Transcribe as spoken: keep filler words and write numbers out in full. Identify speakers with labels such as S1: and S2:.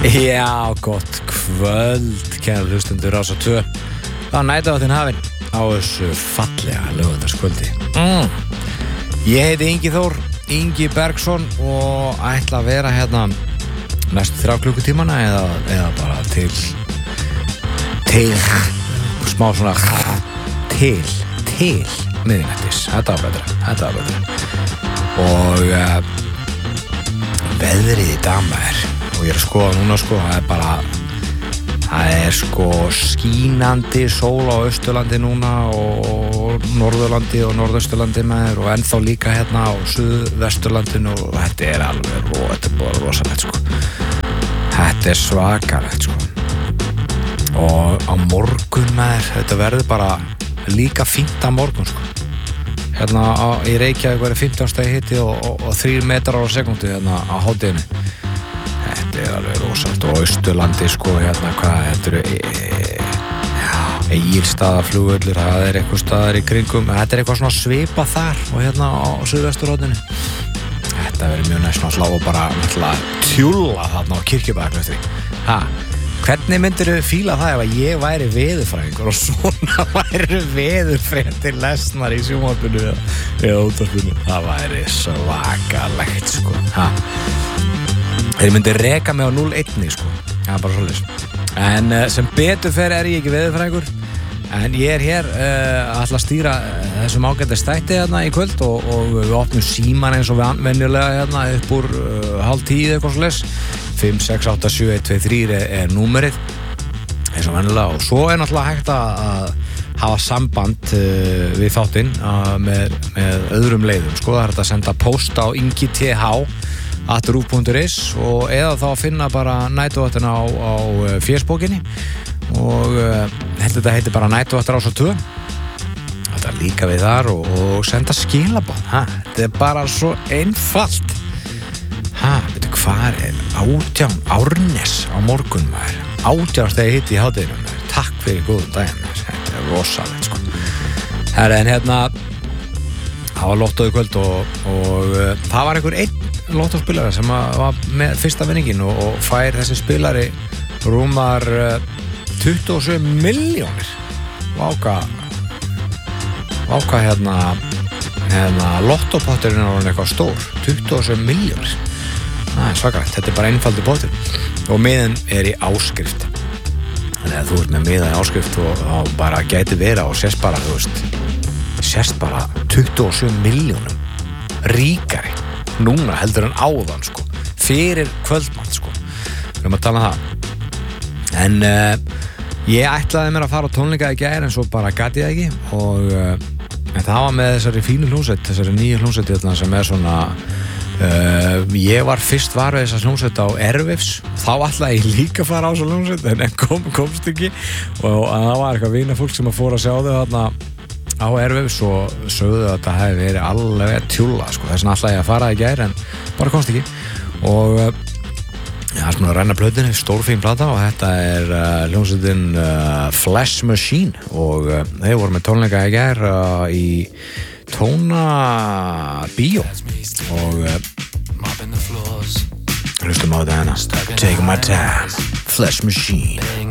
S1: Já, gott kvöld, kæra hlustendur Rás á tvö. Það var næturvaktin hafin á þessu fallega laugardagskvöldi. Mm. Ég heiti Ingi Þór, Ingi Bergsson og ætla að vera hérna næstu þrjá klukkutímana eða, eða bara til til smá svona til, til miðnættis. Þetta var betra, þetta var betra. Og uh, veðrið í dag maður. Og ég er að skoða núna sko, það er bara það er sko skínandi sól á Austurlandi núna og Norðurlandi og Norðausturlandi maður og ennþá líka hérna á Suðvesturlandinu og þetta er alveg og þetta er bara rosalegt sko. Þetta er svakalegt sko. Og á morgun maður, þetta verður bara líka fínt á morgun sko. Hérna á, í Reykjavík verður fimmtán stigi hiti og, og, og þrír metrar á sekundu hérna á hádeginu. Þetta er alveg rosalegt og Austurlandi sko hérna hvað þetta eru e, Egilsstaðaflugvöllur, það er eitthvað staðar í kringum, þetta er eitthvað svona svipa þar og hérna á Suðvesturhorninu. Þetta verður mjög næst að slá og bara náttúrulega tjúlla þarna á Kirkjubæjarklaustri. Ha, hvernig myndirðu fíla það ef að ég væri veðurfræðingur og svona væri veðurfréttir lesnar í sjónvarpinu eða, eða útvarpinu? Það væri svakalegt sko. Ha. Þeir myndi reka mig á núll eitt sko. Það er bara svolítið. En uh, sem betur fer er ég ekki veðurfræðingur. En ég er hér uh, að stýra uh, þessum ágæta stætti hérna í kvöld og, og við opnum síman eins og við venjulega hérna upp úr uh, hálf tíu eitthvað svoleiðis. fimm sex átta sjö eitt tvö þrjú er, er númerið eins og venjulega og svo er náttúrulega hægt að hafa samband uh, við þáttinn uh, með, með öðrum leiðum. Sko það er hægt að senda post á ingi t h at rúv punktur is og eða þá að finna bara næturvaktina á, á fésbókinni og uh, þetta heitir bara næturvaktin Rás á tvö. Þetta er líka við þar og, og senda skilaboð. Ha, þetta er bara svo einfalt. Ha, veitu hvað er átján Árnes á morgun maður. átján stegi hiti í hádeginu maður. Takk fyrir góðum daginn maður. Þetta er rosalegt sko. Herra en hérna það var lottói kvöld og, og uh, það var einhver einn lottóspilari sem var með fyrsta vinningin og, og fær þessi spilari rúmar uh, tuttugu og sjö milljónir. Váka Váka hérna hérna lottópotturinn er eitthvað stór. tuttugu og sjö milljónir. Það er svakalegt, þetta er bara einfaldur pottur og miðinn er í áskrift. Þannig að þú ert með miða í áskrift og, og bara gæti vera og sést bara, þú veist sést bara tuttugu og sjö milljónum ríkari núna heldur en áðan sko fyrir kvöldmann sko við erum að tala um það en uh, ég ætlaði mér að fara á tónleika í gær en svo bara gat ég ekki og uh, en það var með þessari fínu hljómsveit þessari nýju hljómsveit sem er svona uh, ég var fyrst var við þessa hljómsveit á Ervifs þá ætlaði ég líka að fara á þessa hljómsveit en kom, komst ekki og það var eitthvað vina fólk sem að fóra að sjá þau þarna á Ervifs og sögðu að þetta hefði verið alveg tjúlla sko. Þess vegna ætlaði ég að fara í gær en bara komst ekki og það er svona að renna plötunni, stórfín plata og þetta er uh, hljómsveitin uh, Flash Machine og uh, þeir voru með tónleika í gær uh, í Tóna Bíó og uh, hlustum á þetta hérna Take My Time, Flash Machine.